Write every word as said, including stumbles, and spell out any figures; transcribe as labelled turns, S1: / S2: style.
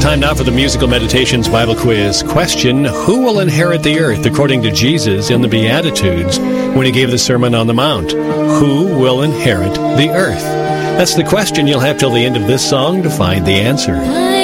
S1: Time now for the Musical Meditations Bible Quiz. Question, who will inherit the earth according to Jesus in the Beatitudes when he gave the Sermon on the Mount? Who will inherit the earth? That's the question. You'll have till the end of this song to find the answer.